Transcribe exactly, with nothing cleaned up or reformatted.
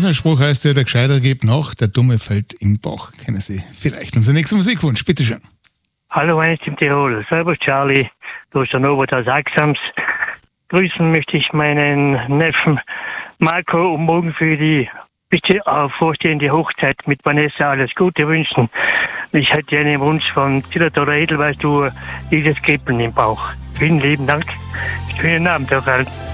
Spruch heißt ja, der Gescheiter gibt nach, der Dumme fällt im Bach. Kennen Sie vielleicht unser nächster Musikwunsch? Bitteschön. Hallo, einst im Tirol. Servus, Charlie. Du bist der Norbert aus Axams. Grüßen möchte ich meinen Neffen Marco und morgen für die bitte auch vorstehende Hochzeit mit Vanessa alles Gute wünschen. Ich hätte einen Wunsch von Zillertaler Edelweiß, du dieses Kribbeln im Bauch. Vielen lieben Dank. Schönen Abend, Herr Feld.